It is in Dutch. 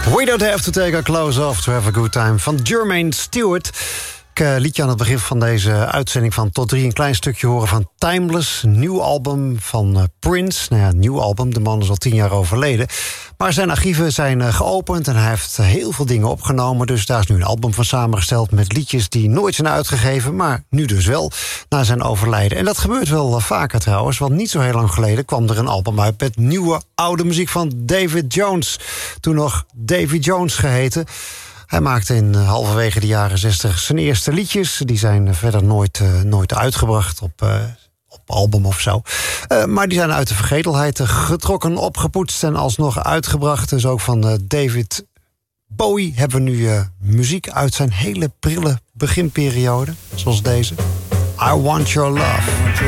We don't have to take our clothes off to have a good time van Jermaine Stewart. Ik liet je aan het begin van deze uitzending van Tot 3 een klein stukje horen van Timeless, een nieuw album van Prince. Nou ja, een nieuw album, de man is al 10 jaar overleden. Maar zijn archieven zijn geopend en hij heeft heel veel dingen opgenomen. Dus daar is nu een album van samengesteld met liedjes die nooit zijn uitgegeven, maar nu dus wel, na zijn overlijden. En dat gebeurt wel vaker trouwens, want niet zo heel lang geleden kwam er een album uit met nieuwe, oude muziek van David Jones. Toen nog Davy Jones geheten. Hij maakte in halverwege de jaren 60 zijn eerste liedjes. Die zijn verder nooit uitgebracht op album of zo. Maar die zijn uit de vergetelheid getrokken, opgepoetst en alsnog uitgebracht. Dus ook van David Bowie hebben we nu muziek uit zijn hele prille beginperiode. Zoals deze. I Want Your Love.